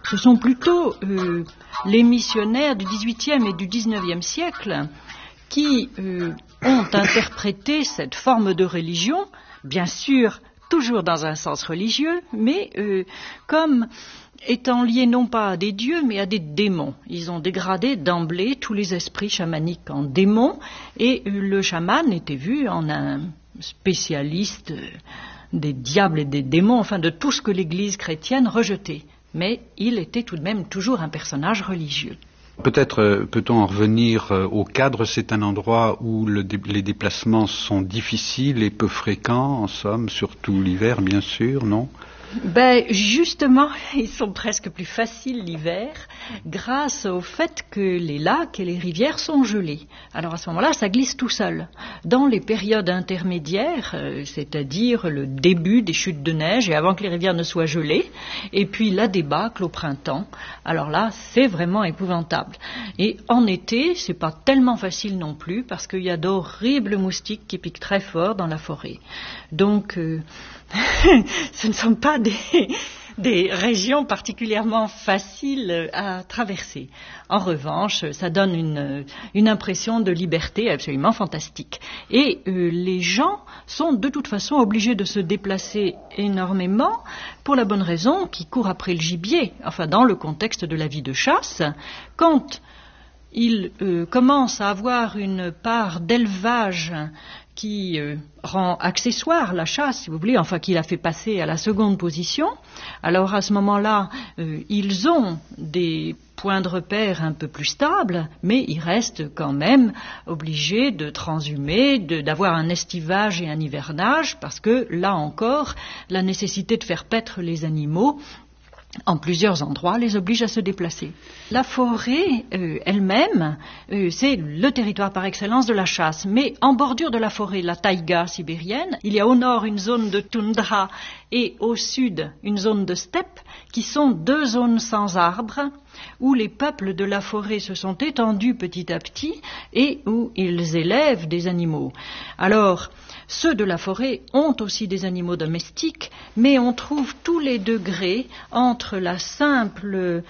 Ce sont plutôt les missionnaires du XVIIIe et du XIXe siècle qui ont interprété cette forme de religion, bien sûr toujours dans un sens religieux, mais comme étant liés non pas à des dieux, mais à des démons. Ils ont dégradé d'emblée tous les esprits chamaniques en démons, et le chaman était vu en un spécialiste des diables et des démons, enfin de tout ce que l'Église chrétienne rejetait. Mais il était tout de même toujours un personnage religieux. Peut-être peut-on en revenir au cadre. C'est un endroit où les déplacements sont difficiles et peu fréquents, en somme, surtout l'hiver, bien sûr, non ? Justement, ils sont presque plus faciles l'hiver grâce au fait que les lacs et les rivières sont gelés. Alors à ce moment-là, ça glisse tout seul. Dans les périodes intermédiaires, c'est-à-dire le début des chutes de neige et avant que les rivières ne soient gelées, et puis la débâcle au printemps, alors là, c'est vraiment épouvantable. Et en été, c'est pas tellement facile non plus parce qu'il y a d'horribles moustiques qui piquent très fort dans la forêt. Donc ce ne sont pas des régions particulièrement faciles à traverser. En revanche, ça donne une impression de liberté absolument fantastique. Et les gens sont de toute façon obligés de se déplacer énormément pour la bonne raison qu'ils courent après le gibier. Enfin, dans le contexte de la vie de chasse, quand ils commencent à avoir une part d'élevage qui rend accessoire la chasse, si vous voulez, enfin qui la fait passer à la seconde position, alors à ce moment-là, ils ont des points de repère un peu plus stables, mais ils restent quand même obligés de transhumer, d'avoir un estivage et un hivernage, parce que là encore, la nécessité de faire paître les animaux en plusieurs endroits, les oblige à se déplacer. La forêt elle-même, c'est le territoire par excellence de la chasse. Mais en bordure de la forêt, la taïga sibérienne, il y a au nord une zone de toundra et au sud une zone de steppe, qui sont deux zones sans arbres, où les peuples de la forêt se sont étendus petit à petit et où ils élèvent des animaux. Alors, ceux de la forêt ont aussi des animaux domestiques, mais on trouve tous les degrés entre la simple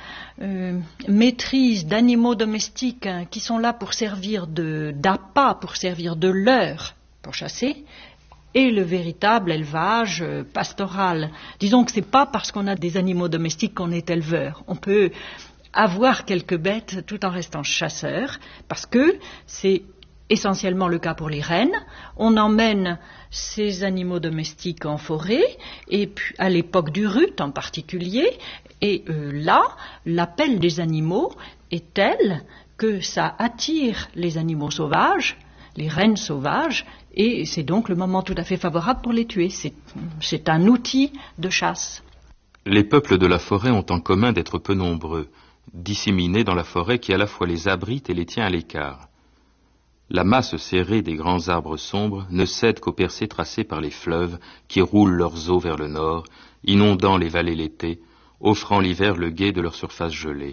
maîtrise d'animaux domestiques qui sont là pour servir d'appât, pour servir de leurre, pour chasser, et le véritable élevage pastoral. Disons que ce n'est pas parce qu'on a des animaux domestiques qu'on est éleveur. On peut avoir quelques bêtes tout en restant chasseur, parce que c'est essentiellement le cas pour les rennes. On emmène ces animaux domestiques en forêt, et puis à l'époque du rut en particulier, et là, l'appel des animaux est tel que ça attire les animaux sauvages, les rennes sauvages, et c'est donc le moment tout à fait favorable pour les tuer. C'est un outil de chasse. Les peuples de la forêt ont en commun d'être peu nombreux, disséminés dans la forêt qui à la fois les abrite et les tient à l'écart. La masse serrée des grands arbres sombres ne cède qu'aux percées tracées par les fleuves qui roulent leurs eaux vers le nord, inondant les vallées l'été, offrant l'hiver le guet de leur surface gelée.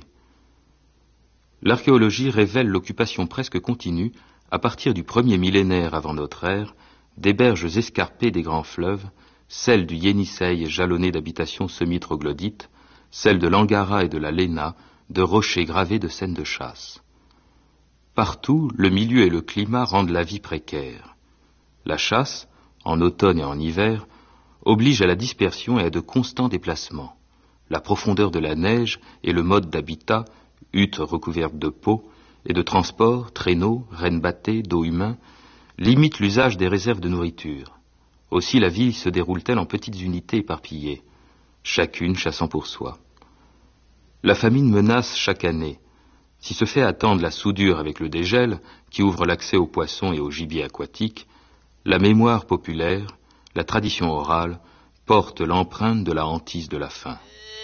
L'archéologie révèle l'occupation presque continue, à partir du premier millénaire avant notre ère, des berges escarpées des grands fleuves, celles du Yenisseï jalonnées d'habitations semi-troglodytes, celles de l'Angara et de la Léna, de rochers gravés de scènes de chasse. Partout, le milieu et le climat rendent la vie précaire. La chasse, en automne et en hiver, oblige à la dispersion et à de constants déplacements. La profondeur de la neige et le mode d'habitat, huttes recouvertes de peau, et de transport, traîneaux, rennes bâtées, dos humain, limitent l'usage des réserves de nourriture. Aussi la vie se déroule-t-elle en petites unités éparpillées, chacune chassant pour soi. La famine menace chaque année. Si se fait attendre la soudure avec le dégel, qui ouvre l'accès aux poissons et aux gibiers aquatiques, la mémoire populaire, la tradition orale, porte l'empreinte de la hantise de la faim.